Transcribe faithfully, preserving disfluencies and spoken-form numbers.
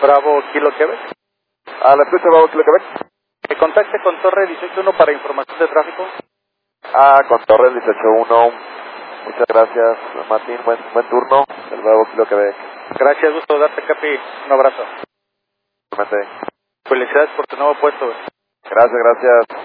Bravo Kilo Quebec. A la escucha, Bravo Kilo Quebec. Que contacte con Torre dieciocho uno para información de tráfico. Ah, con Torre dieciocho uno. Muchas gracias, Martín. Buen, buen turno. El Bravo Kilo Quebec. Gracias, gusto darte, Capi. Un abrazo. Realmente. Felicidades por tu nuevo puesto, güey. Gracias, gracias.